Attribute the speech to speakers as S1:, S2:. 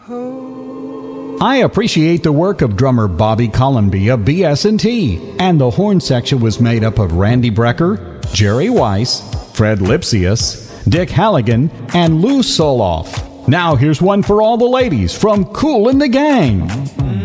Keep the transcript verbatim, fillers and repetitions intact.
S1: I appreciate the work of drummer Bobby Collenby of B S and T, and the horn section was made up of Randy Brecker, Jerry Weiss, Fred Lipsius, Dick Halligan, and Lou Soloff. Now here's one for all the ladies from Kool and the Gang.